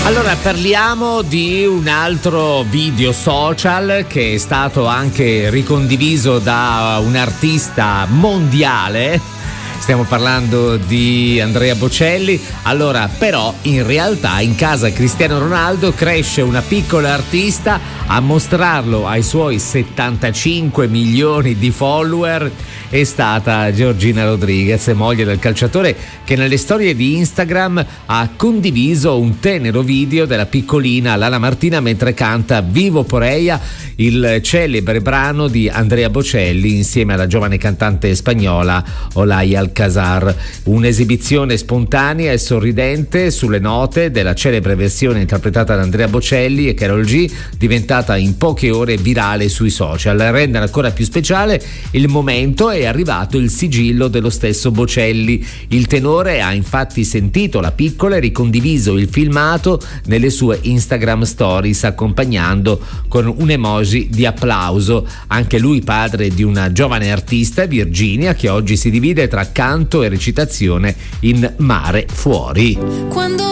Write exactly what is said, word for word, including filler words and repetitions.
Allora parliamo di un altro video social che è stato anche ricondiviso da un artista mondiale. Stiamo parlando di Andrea Bocelli. Allora, però, in realtà in casa Cristiano Ronaldo cresce una piccola artista. A mostrarlo ai suoi settantacinque milioni di follower è stata Georgina Rodriguez, moglie del calciatore, che nelle storie di Instagram ha condiviso un tenero video della piccolina Lala Martina mentre canta Vivo por ella, il celebre brano di Andrea Bocelli insieme alla giovane cantante spagnola Olaya Alcazar. Un'esibizione spontanea e sorridente sulle note della celebre versione interpretata da Andrea Bocelli e Karol G, diventata in poche ore virale sui social. Rende ancora più speciale il momento è arrivato il sigillo dello stesso Bocelli. Il tenore ha infatti sentito la piccola e ricondiviso il filmato nelle sue Instagram stories, accompagnando con un emoji di applauso. Anche lui padre di una giovane artista, Virginia, che oggi si divide tra canto e recitazione in Mare Fuori. Quando